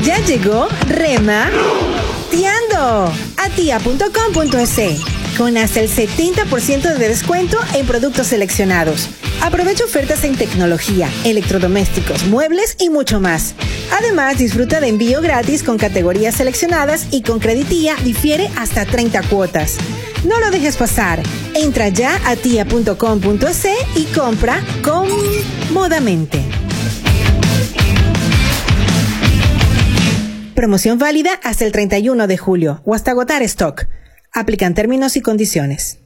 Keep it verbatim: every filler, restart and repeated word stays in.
Ya llegó Rema Tiando a tia punto com punto es, con hasta el setenta por ciento de descuento en productos seleccionados. Aprovecha ofertas en tecnología, electrodomésticos, muebles y mucho más. Además, disfruta de envío gratis con categorías seleccionadas y con creditía difiere hasta treinta cuotas. No lo dejes pasar. Entra ya a tia punto com punto es y compra cómodamente. Promoción válida hasta el treinta y uno de julio o hasta agotar stock. Aplican términos y condiciones.